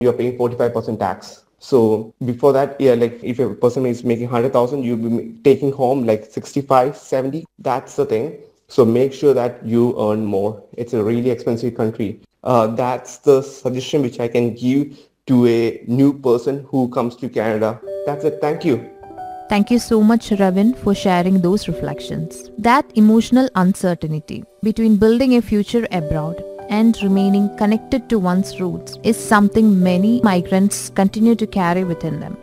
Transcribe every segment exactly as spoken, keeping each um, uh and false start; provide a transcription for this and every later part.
you're paying forty-five percent tax. So before that, yeah, like if a person is making one hundred thousand, you'll be taking home like sixty-five, seventy. That's the thing. So make sure that you earn more. It's a really expensive country. Uh, that's the suggestion which I can give to a new person who comes to Canada. That's it. Thank you. Thank you so much, Ravin, for sharing those reflections. That emotional uncertainty between building a future abroad and remaining connected to one's roots is something many migrants continue to carry within them.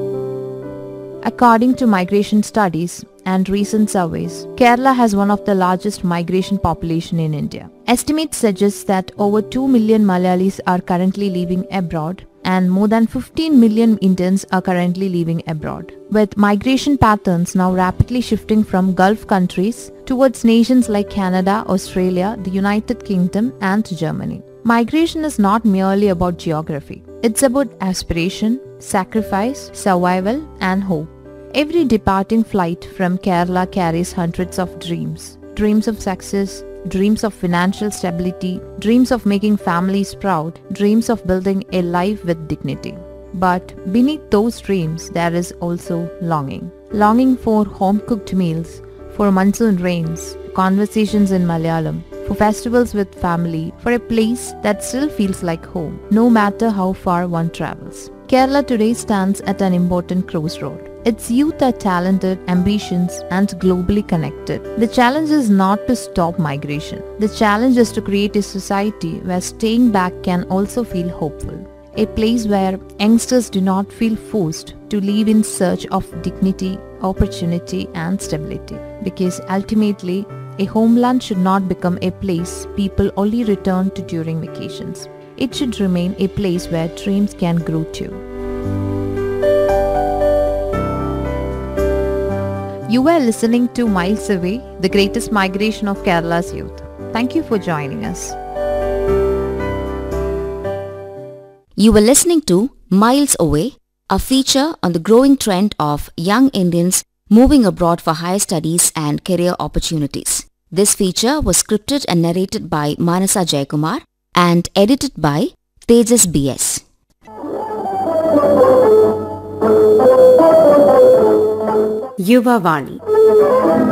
According to migration studies and recent surveys, Kerala has one of the largest migration population in India. Estimates suggest that over two million Malayalis are currently living abroad and more than fifteen million Indians are currently living abroad, with migration patterns now rapidly shifting from Gulf countries towards nations like Canada, Australia, the United Kingdom and Germany. Migration is not merely about geography. It's about aspiration, sacrifice, survival and hope. Every departing flight from Kerala carries hundreds of dreams. Dreams of success, dreams of financial stability, dreams of making families proud, dreams of building a life with dignity. But beneath those dreams, there is also longing. Longing for home-cooked meals, for monsoon rains, conversations in Malayalam, for festivals with family, for a place that still feels like home, no matter how far one travels. Kerala today stands at an important crossroad. Its youth are talented, ambitious and globally connected. The challenge is not to stop migration. The challenge is to create a society where staying back can also feel hopeful. A place where youngsters do not feel forced to live in search of dignity, opportunity and stability. Because ultimately, a homeland should not become a place people only return to during vacations. It should remain a place where dreams can grow too. You were listening to Miles Away, the greatest migration of Kerala's youth. Thank you for joining us. You were listening to Miles Away, a feature on the growing trend of young Indians moving abroad for higher studies and career opportunities. This feature was scripted and narrated by Manasa Jayakumar and edited by Tejas B S. Yuva Vani.